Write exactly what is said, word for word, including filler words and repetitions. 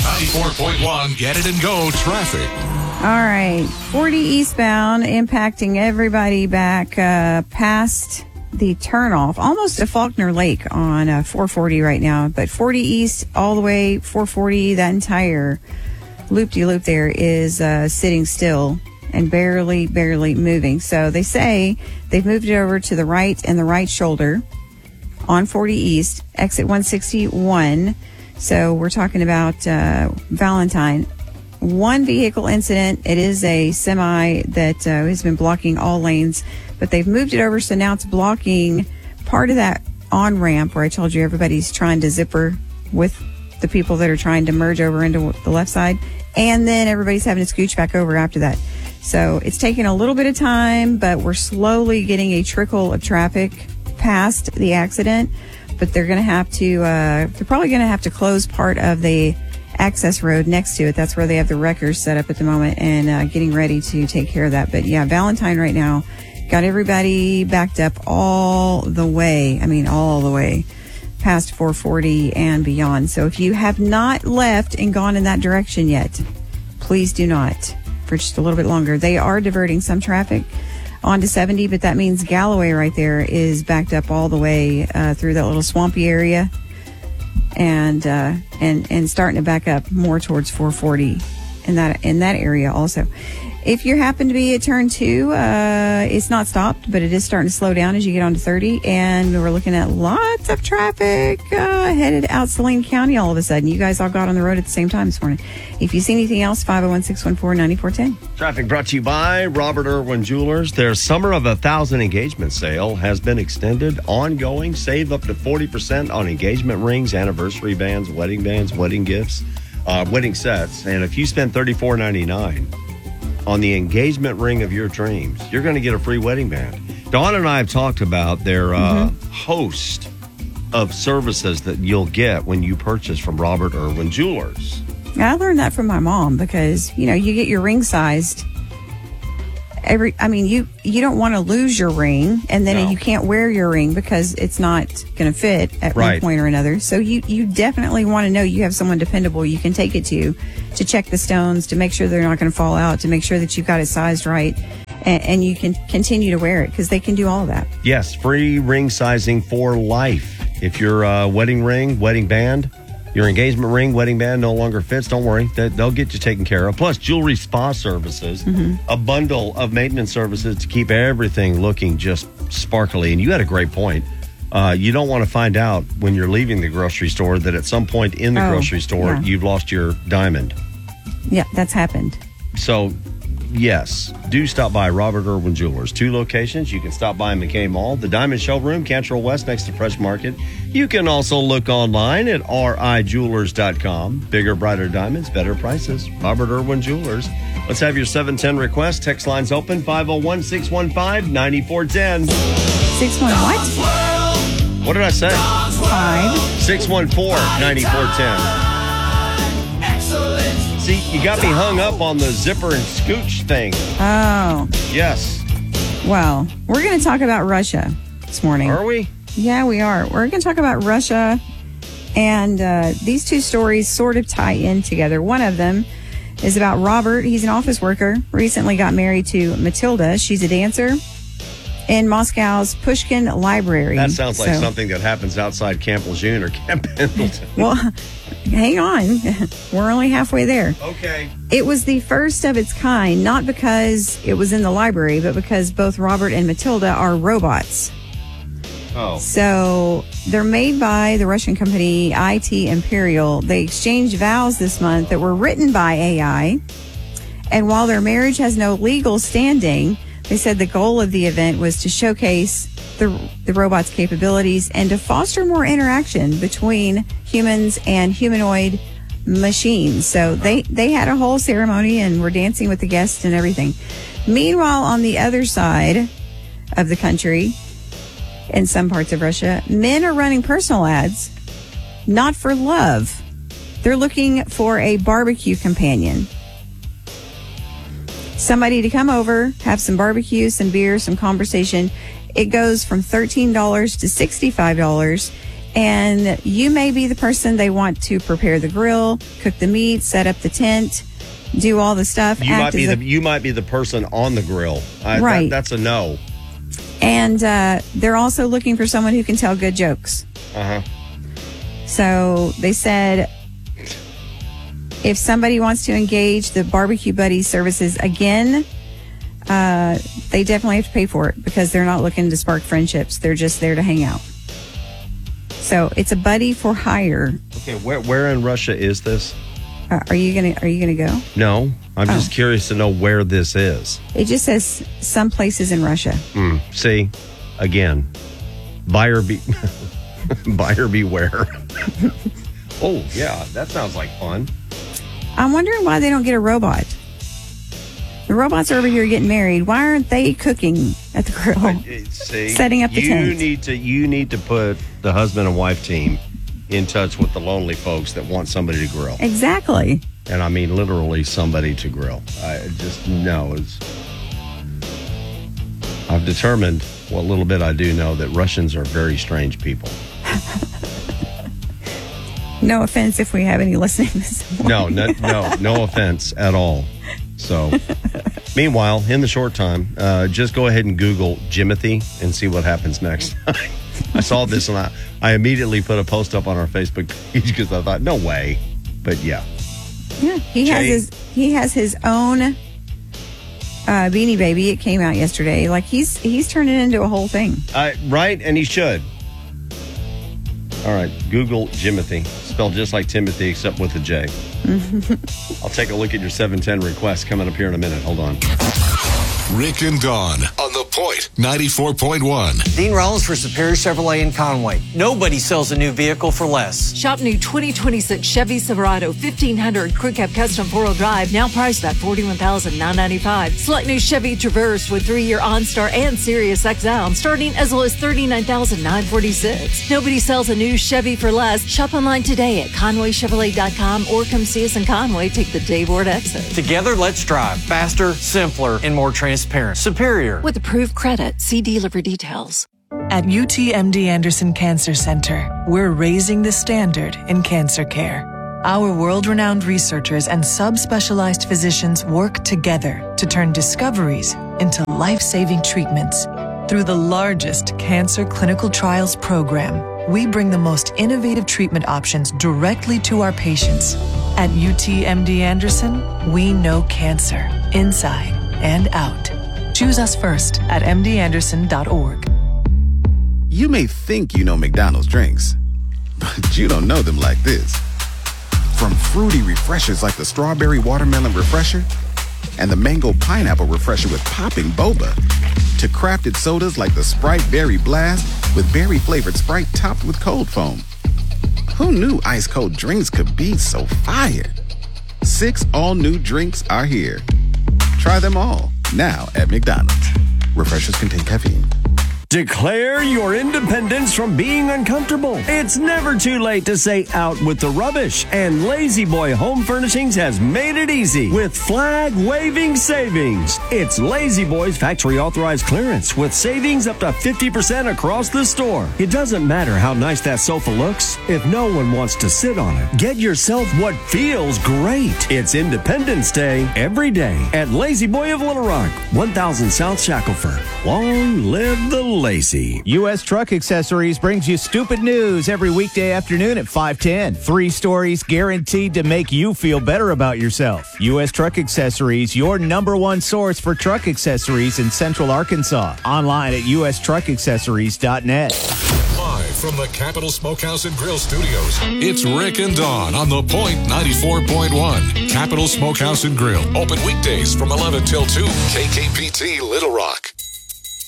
ninety-four point one, Get It and Go traffic. All right. forty eastbound impacting everybody back uh, past the turnoff, almost to Faulkner Lake on uh, four forty right now. But forty east all the way four forty, that entire loop-de-loop there is uh, sitting still and barely, barely moving. So they say they've moved it over to the right and the right shoulder on forty east, exit one sixty-one. So we're talking about uh, Valentine. One vehicle incident. It is a semi that uh, has been blocking all lanes, but they've moved it over, so now it's blocking part of that on-ramp where I told you everybody's trying to zipper with the people that are trying to merge over into the left side, and then everybody's having to scooch back over after that. So it's taking a little bit of time, but we're slowly getting a trickle of traffic past the accident, but they're going to have to, uh, they're probably going to have to close part of the access road next to it. That's where they have the wreckers set up at the moment and uh, getting ready to take care of that. But yeah, Valentine right now got everybody backed up all the way. I mean, all the way past four forty and beyond. So if you have not left and gone in that direction yet, please do not for just a little bit longer. They are diverting some traffic onto seventy, but that means Galloway right there is backed up all the way uh, through that little swampy area. And uh, and and starting to back up more towards four forty in that in that area also. If you happen to be at turn two, uh, it's not stopped, but it is starting to slow down as you get onto thirty. And we're looking at lots of traffic uh, headed out Saline County all of a sudden. You guys all got on the road at the same time this morning. If you see anything else, five oh one, six one four, nine four one zero. Traffic brought to you by Robert Irwin Jewelers. Their Summer of a Thousand engagement sale has been extended, ongoing. Save up to forty percent on engagement rings, anniversary bands, wedding bands, wedding gifts, uh, wedding sets. And if you spend thirty-four ninety-nine on the engagement ring of your dreams, you're going to get a free wedding band. Dawn and I have talked about their uh, mm-hmm. host of services that you'll get when you purchase from Robert Irwin Jewelers. I learned that from my mom because, you know, you get your ring sized. Every, I mean, you, you don't want to lose your ring, and then No. you can't wear your ring because it's not going to fit at Right. one point or another. So you, you definitely want to know you have someone dependable you can take it to, to check the stones, to make sure they're not going to fall out, to make sure that you've got it sized right, and, and you can continue to wear it because they can do all of that. Yes, free ring sizing for life. If your uh, wedding ring, wedding band, your engagement ring, wedding band no longer fits, don't worry. They'll get you taken care of. Plus, jewelry spa services, mm-hmm. a bundle of maintenance services to keep everything looking just sparkly. And you had a great point. Uh, you don't want to find out when you're leaving the grocery store that at some point in the oh, grocery store, yeah. you've lost your diamond. Yeah, that's happened. So, yes, do stop by Robert Irwin Jewelers. Two locations. You can stop by McKay Mall, the Diamond Showroom, Cantrell West next to Fresh Market. You can also look online at r i jewelers dot com. Bigger, brighter diamonds, better prices. Robert Irwin Jewelers. Let's have your seven ten request. Text lines open, five oh one, six one five, nine four one zero. Six one what? What did I say? Five. six one four, nine four one zero. See, you got me hung up on the zipper and scooch thing. Oh. Yes. Well, we're going to talk about Russia this morning. Are we? Yeah, we are. We're going to talk about Russia, and uh, these two stories sort of tie in together. One of them is about Robert. He's an office worker, recently got married to Matilda. She's a dancer in Moscow's Pushkin Library. That sounds like So- something that happens outside Camp Lejeune or Camp Pendleton. Well, hang on. We're only halfway there. Okay. It was the first of its kind, not because it was in the library, but because both Robert and Matilda are robots. Oh. So they're made by the Russian company I T Imperial. They exchanged vows this month that were written by A I. And while their marriage has no legal standing, they said the goal of the event was to showcase the, the robot's capabilities and to foster more interaction between humans and humanoid machines. So they, they had a whole ceremony and were dancing with the guests and everything. Meanwhile, on the other side of the country, in some parts of Russia, men are running personal ads, not for love. They're looking for a barbecue companion. Somebody to come over, have some barbecue, some beer, some conversation. It goes from thirteen dollars to sixty-five dollars. And you may be the person they want to prepare the grill, cook the meat, set up the tent, do all the stuff. You might act be as the a- you might be the person on the grill. I, Right. That, that's a no. And uh, they're also looking for someone who can tell good jokes. Uh huh. So they said if somebody wants to engage the Barbecue Buddy services again, uh, they definitely have to pay for it because they're not looking to spark friendships. They're just there to hang out. So it's a buddy for hire. Okay, where where in Russia is this? Uh, are you gonna Are you gonna go? No, I'm just Oh. curious to know where this is. It just says some places in Russia. Mm, see, again, buyer be buyer beware. Oh yeah, that sounds like fun. I'm wondering why they don't get a robot. The robots are over here getting married. Why aren't they cooking at the grill? See, Setting up the you tent. need to you need to put the husband and wife team in touch with the lonely folks that want somebody to grill, Exactly. and I mean literally somebody to grill. I just know it's. I've determined what little bit I do know that Russians are very strange people. No offense if we have any listening this morning. No, no, no, no offense at all. So, meanwhile, in the short time, uh, just go ahead and Google Jimothy and see what happens next. I saw this and I, I immediately put a post up on our Facebook page because I thought, no way. But yeah, Yeah, he has Jay- his he has his own uh, Beanie Baby. It came out yesterday. Like he's he's turned it into a whole thing. uh, right, and he should. All right, Google Jimothy, spelled just like Timothy except with a J. I'll take a look at your seven ten request coming up here in a minute. Hold on. Rick and Dawn on The Point ninety-four point one. Dean Rollins for Superior Chevrolet in Conway. Nobody sells a new vehicle for less. Shop new twenty twenty-six Chevy Silverado fifteen hundred Crew Cab Custom four-wheel drive, now priced at forty-one thousand nine hundred ninety-five dollars. Select new Chevy Traverse with three-year OnStar and Sirius X M, starting as low as thirty-nine thousand nine hundred forty-six dollars. Nobody sells a new Chevy for less. Shop online today at Conway Chevrolet dot com or come see us in Conway. Take the Dayboard exit. Together, let's drive faster, simpler, and more transparent. Superior. With approved credit, see dealer for details. At U T M D Anderson Cancer Center, we're raising the standard in cancer care. Our world-renowned researchers and subspecialized physicians work together to turn discoveries into life-saving treatments. Through the largest cancer clinical trials program, we bring the most innovative treatment options directly to our patients. At U T M D Anderson, we know cancer inside and out. Choose us first at m d anderson dot org. You may think you know McDonald's drinks, but you don't know them like this. From fruity refreshers like the Strawberry Watermelon Refresher and the Mango Pineapple Refresher with popping boba, to crafted sodas like the Sprite Berry Blast with berry-flavored Sprite topped with cold foam. Who knew ice-cold drinks could be so fire? Six all-new drinks are here. Try them all now at McDonald's. Refreshers contain caffeine. Declare your independence from being uncomfortable. It's never too late to say out with the rubbish. And Lazy Boy Home Furnishings has made it easy with flag-waving savings. It's Lazy Boy's factory authorized clearance with savings up to fifty percent across the store. It doesn't matter how nice that sofa looks if no one wants to sit on it. Get yourself what feels great. It's Independence Day every day at Lazy Boy of Little Rock, one thousand South Shackelford. Long live the Lazy. U S Truck Accessories brings you stupid news every weekday afternoon at five ten. Three stories guaranteed to make you feel better about yourself. U S Truck Accessories, your number one source for truck accessories in Central Arkansas. Online at u s truck accessories dot net. Live from the Capital Smokehouse and Grill Studios, it's Rick and Dawn on The Point ninety-four point one. Capital Smokehouse and Grill, open weekdays from eleven till two. K K P T Little Rock.